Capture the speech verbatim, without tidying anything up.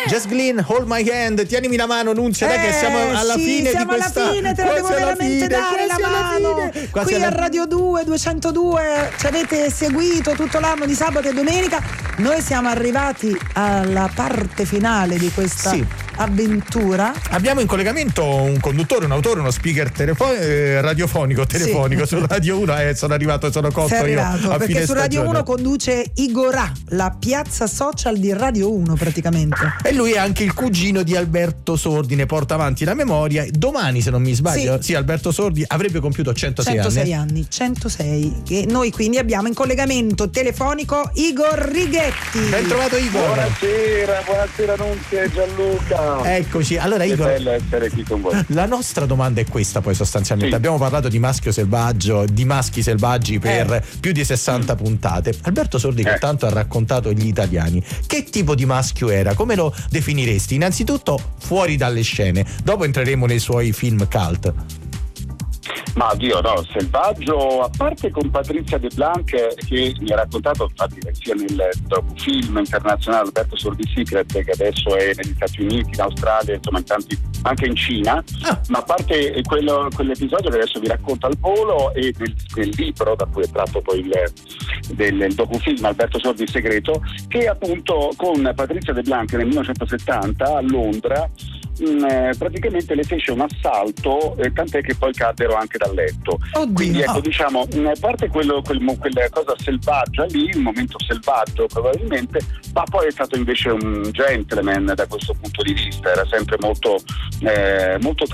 Jess Glynn, Hold My Hand, tienimi la mano Nunzia, dai che siamo alla sì, fine siamo di questa, alla fine, te la devo veramente dare la mano. Qui alla... a Radio due duecentodue ci avete seguito tutto l'anno di sabato e domenica. Noi siamo arrivati alla parte finale di questa sì. avventura. Abbiamo in collegamento un conduttore, un autore, uno speaker telefo- eh, radiofonico, telefonico sì. su Radio uno. Eh, sono arrivato, sono cotto Sei io arrivato, a perché fine su Radio stagione. uno conduce Igorà, la piazza social di Radio uno praticamente. E lui è anche il cugino di Alberto Sordi, ne porta avanti la memoria. Domani, se non mi sbaglio, sì, sì Alberto Sordi avrebbe compiuto centosei, centosei anni. anni, centosei. E noi quindi abbiamo in collegamento telefonico Igor Righetti. Ben trovato Igor. Buonasera, buonasera Nunzia e Gianluca. Eccoci. Allora che Igor, bello essere qui con voi. La nostra domanda è questa, poi sostanzialmente. Sì. Abbiamo parlato di maschio selvaggio, di maschi selvaggi per eh. più di sessanta puntate. Alberto Sordi che eh. tanto ha raccontato gli italiani, che tipo di maschio era? Come lo definiresti? Innanzitutto fuori dalle scene, dopo entreremo nei suoi film cult. Ma Dio no, selvaggio, a parte con Patrizia De Blanc che mi ha raccontato infatti sia nel docufilm internazionale Alberto Sordi Secret, che adesso è negli Stati Uniti, in Australia, insomma in tanti, anche in Cina, ah. ma a parte quello, quell'episodio che adesso vi racconto al volo e nel, nel libro da cui è tratto poi il, del il docufilm Alberto Sordi Segreto, che appunto con Patrizia De Blanc nel millenovecentosettanta a Londra mh, praticamente le fece un assalto, eh, tant'è che poi caddero anche dal letto. Oddio. Quindi ecco, diciamo, a parte quello, quel, quella cosa selvaggia lì, il momento selvaggio probabilmente, ma poi è stato invece un gentleman da questo punto di vista, era sempre molto eh, molto